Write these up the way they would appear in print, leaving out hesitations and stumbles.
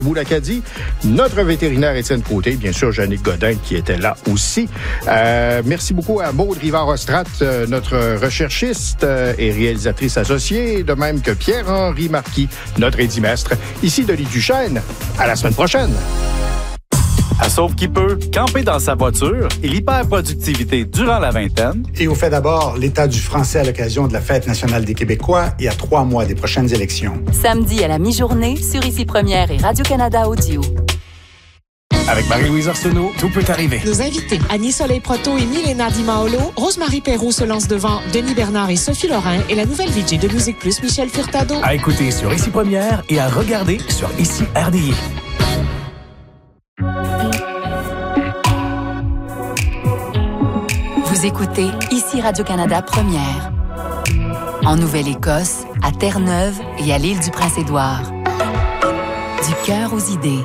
Boulacadi, notre vétérinaire Étienne Côté, bien sûr, Jannick Godin qui était là aussi. Merci beaucoup à Maude Rivard-Ostrat, notre recherchiste et réalisatrice associée, de même que Pierre-Henri Marquis, notre édimestre. Ici Denis Duchesne. À la semaine prochaine. À Sauve qui peut, camper dans sa voiture et l'hyperproductivité durant la vingtaine. Et au fait d'abord, l'état du français à l'occasion de la Fête nationale des Québécois et à 3 mois des prochaines élections. Samedi à la mi-journée sur Ici Première et Radio-Canada Audio. Avec Marie-Louise Arsenault, tout peut arriver. Nos invités, Annie Soleil-Proto et Milena Di Maolo, Rosemary Perrault se lance devant Denis Bernard et Sophie Lorrain et la nouvelle VJ de Musique Plus, Michel Furtado. À écouter sur Ici Première et à regarder sur Ici RDI. Vous écoutez Ici Radio-Canada Première. En Nouvelle-Écosse, à Terre-Neuve et à l'île du Prince-Édouard. Du cœur aux idées.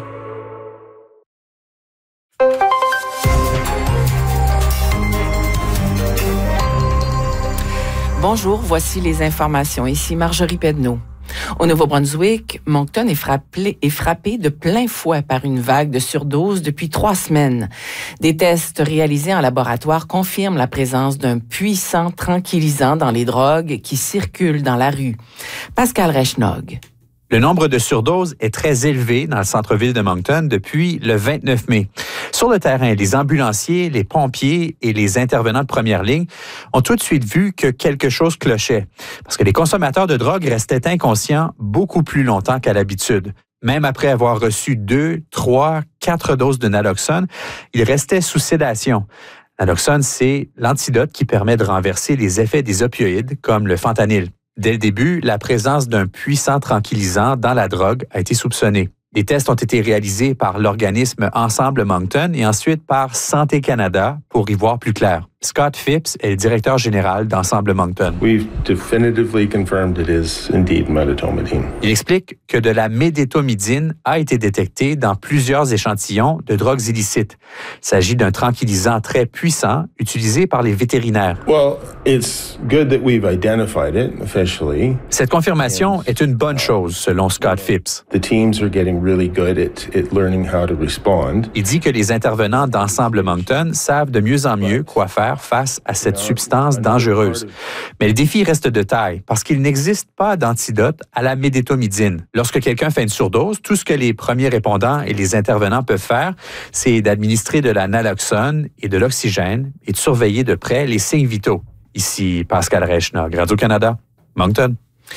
Bonjour, voici les informations. Ici Marjorie Pedneau. Au Nouveau-Brunswick, Moncton est frappé de plein fouet par une vague de surdose depuis 3 semaines. Des tests réalisés en laboratoire confirment la présence d'un puissant tranquillisant dans les drogues qui circulent dans la rue. Pascal Rechnog. Le nombre de surdoses est très élevé dans le centre-ville de Moncton depuis le 29 mai. Sur le terrain, les ambulanciers, les pompiers et les intervenants de première ligne ont tout de suite vu que quelque chose clochait. Parce que les consommateurs de drogue restaient inconscients beaucoup plus longtemps qu'à l'habitude. Même après avoir reçu 2, 3, 4 doses de naloxone, ils restaient sous sédation. Naloxone, c'est l'antidote qui permet de renverser les effets des opioïdes, comme le fentanyl. Dès le début, la présence d'un puissant tranquillisant dans la drogue a été soupçonnée. Les tests ont été réalisés par l'organisme Ensemble Moncton et ensuite par Santé Canada pour y voir plus clair. Scott Phipps est le directeur général d'Ensemble Moncton. We've definitively confirmed it is indeed medetomidine. Il explique que de la médétomidine a été détectée dans plusieurs échantillons de drogues illicites. Il s'agit d'un tranquillisant très puissant utilisé par les vétérinaires. Well, it's good that we've identified it officially. Cette confirmation est une bonne chose, selon Scott Phipps. The teams are getting really good at learning how to respond. Il dit que les intervenants d'Ensemble Moncton savent de mieux en mieux quoi faire face à cette substance dangereuse. Mais le défi reste de taille parce qu'il n'existe pas d'antidote à la médétomidine. Lorsque quelqu'un fait une surdose, tout ce que les premiers répondants et les intervenants peuvent faire, c'est d'administrer de la naloxone et de l'oxygène et de surveiller de près les signes vitaux. Ici Pascal Rechnog, Radio-Canada, Moncton.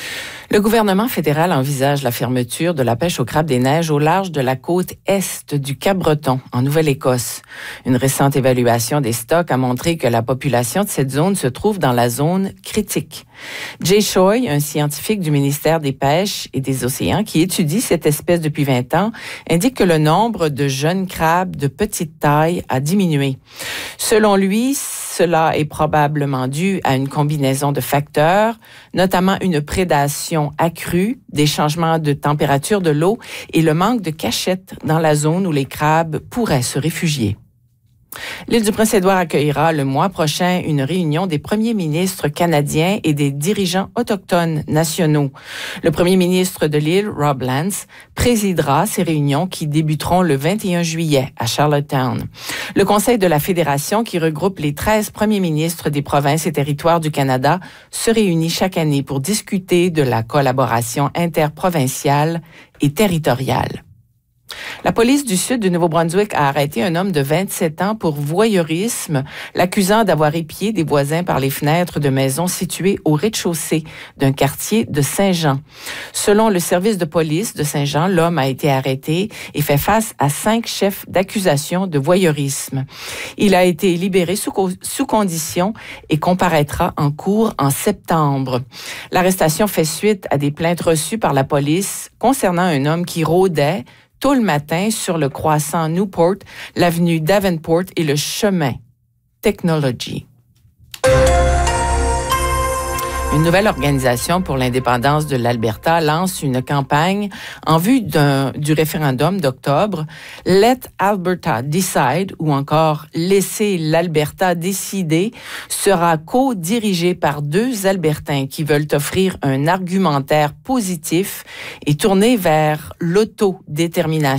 Le gouvernement fédéral envisage la fermeture de la pêche au crabe des neiges au large de la côte est du Cap-Breton, en Nouvelle-Écosse. Une récente évaluation des stocks a montré que la population de cette zone se trouve dans la zone critique. Jay Choi, un scientifique du ministère des Pêches et des Océans qui étudie cette espèce depuis 20 ans, indique que le nombre de jeunes crabes de petite taille a diminué. Selon lui, cela est probablement dû à une combinaison de facteurs, notamment une prédation accrue, des changements de température de l'eau et le manque de cachettes dans la zone où les crabes pourraient se réfugier. L'île du Prince-Édouard accueillera le mois prochain une réunion des premiers ministres canadiens et des dirigeants autochtones nationaux. Le premier ministre de l'île, Rob Lance, présidera ces réunions qui débuteront le 21 juillet à Charlottetown. Le Conseil de la Fédération, qui regroupe les 13 premiers ministres des provinces et territoires du Canada, se réunit chaque année pour discuter de la collaboration interprovinciale et territoriale. La police du sud du Nouveau-Brunswick a arrêté un homme de 27 ans pour voyeurisme, l'accusant d'avoir épié des voisins par les fenêtres de maisons situées au rez-de-chaussée d'un quartier de Saint-Jean. Selon le service de police de Saint-Jean, l'homme a été arrêté et fait face à 5 chefs d'accusation de voyeurisme. Il a été libéré sous condition et comparaîtra en cour en septembre. L'arrestation fait suite à des plaintes reçues par la police concernant un homme qui rôdait tôt le matin sur le croissant Newport, l'avenue Davenport et le chemin Technology. Une nouvelle organisation pour l'indépendance de l'Alberta lance une campagne en vue du référendum d'octobre. Let Alberta Decide, ou encore Laissez l'Alberta décider, sera co-dirigée par 2 Albertains qui veulent offrir un argumentaire positif et tourné vers l'autodétermination